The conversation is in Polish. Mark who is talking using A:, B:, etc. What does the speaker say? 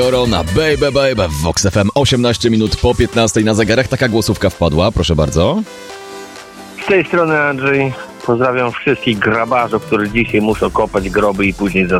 A: Korona, baby, baby, w Vox FM, 18 minut po 15 na zegarach. Taka głosówka wpadła, proszę bardzo.
B: Z tej strony Andrzej. Pozdrawiam wszystkich grabarzów, którzy dzisiaj muszą kopać groby i później